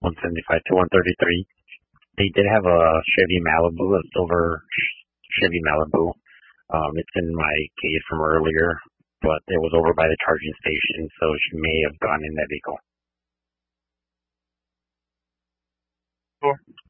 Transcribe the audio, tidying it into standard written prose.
175 to 133. They did have a Chevy Malibu, a silver Chevy Malibu. It's in my case from earlier, but it was over by the charging station, so she may have gone in that vehicle. Sure.